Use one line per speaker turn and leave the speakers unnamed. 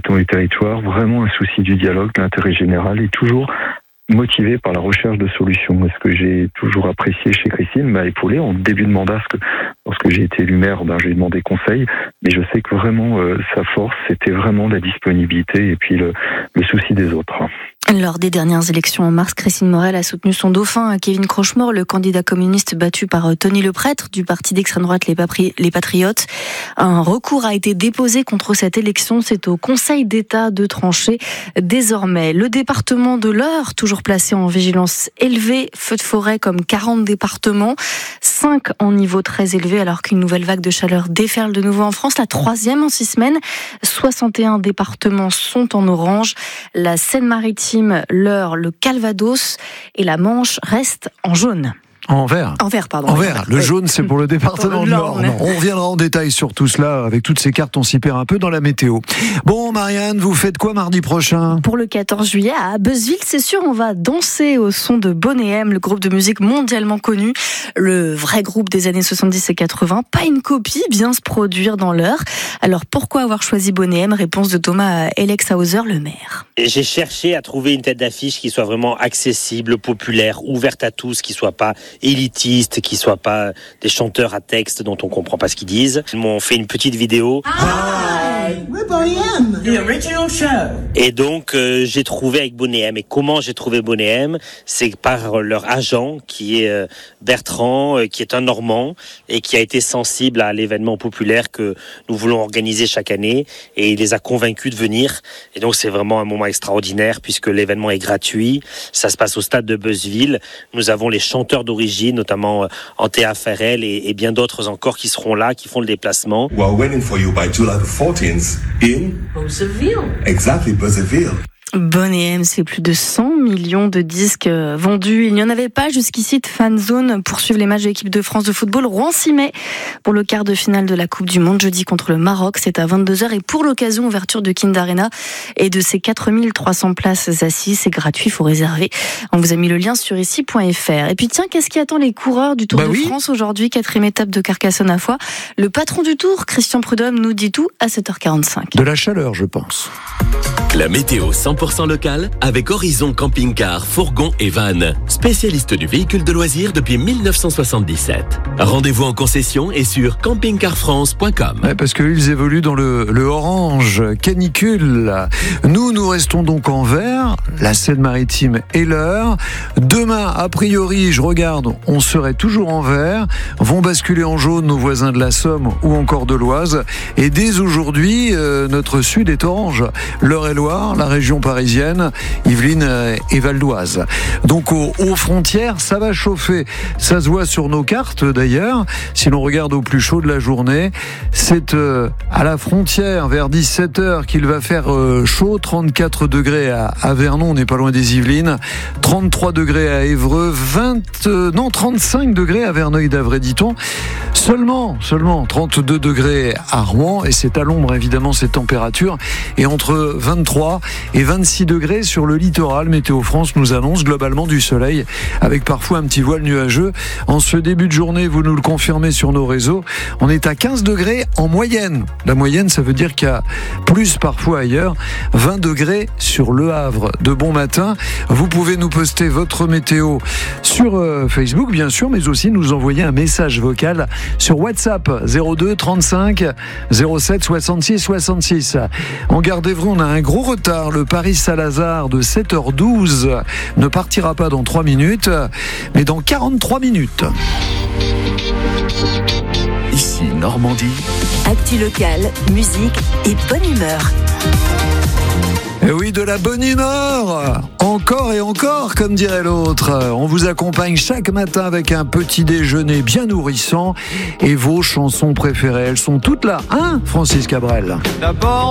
habitants du territoire, vraiment un souci du dialogue, de l'intérêt général et toujours motivé par la recherche de solutions. Et ce que j'ai toujours apprécié chez Christine m'a épaulé en début de mandat, parce que lorsque j'ai été élu maire, j'ai demandé conseil, mais je sais que vraiment sa force, c'était vraiment la disponibilité et puis le souci des autres.
Lors des dernières élections en mars, Christine Morel a soutenu son dauphin, Kevin Crochemort, le candidat communiste battu par Tony Leprêtre du parti d'extrême droite Les Patriotes. Un recours a été déposé contre cette élection. C'est au Conseil d'État de trancher désormais. Le département de l'Eure, toujours placé en vigilance élevée, feu de forêt comme 40 départements, 5 en niveau très élevé alors qu'une nouvelle vague de chaleur déferle de nouveau en France, la 3e en 6 semaines. 61 départements sont en orange. La Seine-Maritime, l'Eure, le Calvados et la Manche restent en jaune.
En vert.
En vert, pardon.
En vert. Le jaune, c'est pour le département de l'Orne. On reviendra en détail sur tout cela. Avec toutes ces cartes, on s'y perd un peu dans la météo. Bon, Marianne, vous faites quoi mardi prochain ?
Pour le 14 juillet, à Beuzeville, c'est sûr, on va danser au son de Boney M, le groupe de musique mondialement connu. Le vrai groupe des années 70 et 80. Pas une copie, bien se produire dans l'heure. Alors, pourquoi avoir choisi Boney M ? Réponse de Thomas Elexhauser, le maire.
J'ai cherché à trouver une tête d'affiche qui soit vraiment accessible, populaire, ouverte à tous, qui soit pas élitiste, qui soient pas des chanteurs à texte dont on comprend pas ce qu'ils disent. Ils m'ont fait une petite vidéo.
Hi, we're Boney M, the original show.
Et donc j'ai trouvé avec Boney M. Et comment j'ai trouvé Boney M ? C'est par leur agent qui est Bertrand, qui est un Normand et qui a été sensible à l'événement populaire que nous voulons organiser chaque année. Et il les a convaincus de venir. Et donc c'est vraiment un moment extraordinaire puisque l'événement est gratuit. Ça se passe au stade de Beuzeville. Nous avons les chanteurs d'origine, notamment Antea Ferrel et bien d'autres encore qui seront là, qui font le déplacement.
We're waiting for you by July the 14th in
Beuzeville.
Exactly, Beuzeville.
Boney M, c'est plus de 100 millions de disques vendus. Il n'y en avait pas jusqu'ici de fan zone pour suivre les matchs de l'équipe de France de football. Rouen s'y met pour le quart de finale de la Coupe du Monde jeudi contre le Maroc. C'est à 22h et pour l'occasion, ouverture de Kind Arena et de ses 4300 places assises. C'est gratuit, il faut réserver. On vous a mis le lien sur ici.fr. Et puis tiens, qu'est-ce qui attend les coureurs du Tour de France aujourd'hui, 4e étape de Carcassonne à Foix. Le patron du Tour, Christian Prudhomme, nous dit tout à 7h45.
De la chaleur, je pense.
La météo 100% locale avec Horizon Camping-Car, Fourgon et Van. Spécialiste du véhicule de loisirs depuis 1977. Rendez-vous en concession et sur campingcarfrance.com.
Ouais, parce qu'ils évoluent dans le orange, canicule. Nous restons donc en vert, la Seine-Maritime et l'Eure. Demain, a priori, je regarde, on serait toujours en vert. Vont basculer en jaune nos voisins de la Somme ou encore de l'Oise. Et dès aujourd'hui, notre sud est orange. l'Eure-et-Loire, la région parisienne, Yvelines et Val d'Oise. Donc aux frontières, ça va chauffer. Ça se voit sur nos cartes d'ailleurs. Si l'on regarde au plus chaud de la journée, c'est à la frontière vers 17h qu'il va faire chaud. 34 degrés à Vernon, on n'est pas loin des Yvelines. 33 degrés à Évreux. 35 degrés à Verneuil-d'Avray, dit-on. Seulement 32 degrés à Rouen, et c'est à l'ombre évidemment ces températures, et entre 23 et 26 degrés sur le littoral. Météo France nous annonce globalement du soleil avec parfois un petit voile nuageux. En ce début de journée, vous nous le confirmez sur nos réseaux, on est à 15 degrés en moyenne. La moyenne, ça veut dire qu'il y a plus parfois ailleurs. 20 degrés sur Le Havre. De bon matin, vous pouvez nous poster votre météo sur Facebook bien sûr, mais aussi nous envoyer un message vocal sur WhatsApp 02 35 07 66 66. En Gardévry, on a un gros retard. Le Paris-Salazar de 7h12 ne partira pas dans 3 minutes, mais dans 43 minutes.
Ici Normandie.
Actu locale, musique et bonne humeur.
Et oui, de la bonne humeur, encore et encore, comme dirait l'autre. On vous accompagne chaque matin avec un petit déjeuner bien nourrissant et vos chansons préférées, elles sont toutes là, hein, Francis Cabrel ?
D'abord